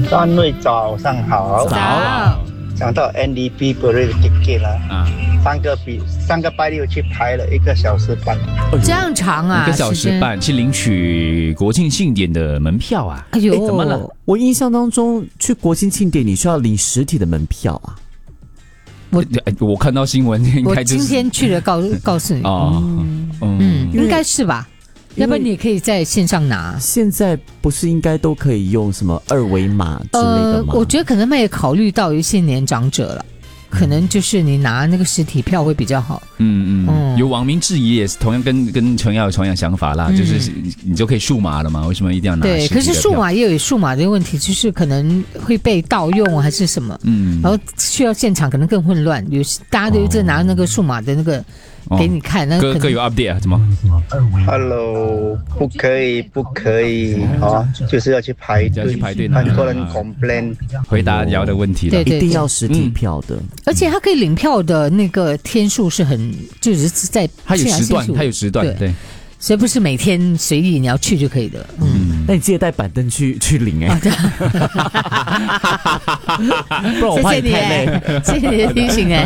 三位早上好。 早。 讲到 NDP 不是 ticket 了啊，上个拜六去排了1个小时半， 这样长啊 ？1个小时半去领取国庆庆典的门票啊？ 哎呦， 怎么了？ 我印象当中去国庆庆典你需要领实体的门票啊。 我看到新闻应该就是我今天去了告诉你应该是吧？要不然你也可以在线上拿。 现在不是应该都可以用什么2维码之类的吗？ 我觉得可能他们也考虑到有一些年长者了，可能就是你拿那个实体票会比较好。 有网民质疑也是同样跟陈耀有同样想法啦，就是你就可以数码了嘛，为什么一定要拿实体的票？ 对，可是数码也有数码的问题，就是可能会被盗用还是什么，然后需要现场可能更混乱，有大家都一直拿那个数码的那个给你看，那各有 update 啊？怎么 ？Hello， 不可以就是要去排队，很多人 complain。 回答聊的问题了， 对， 一定要实体票的， 而且它可以领票的那个天数是就是在它有时段，对。 所以不是每天随意你要去就可以的。 那你记得带板凳去领不然我怕你太累。 谢谢你的提醒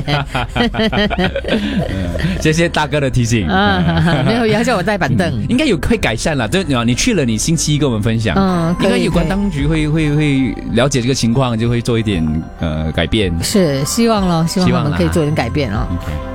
谢谢大哥的提醒没有要叫我带板凳， 应该有会改善了。就你去了，你星期一跟我们分享，应该有关当局会了解这个情况，就会做一点改变。 是希望他们可以做一点改变。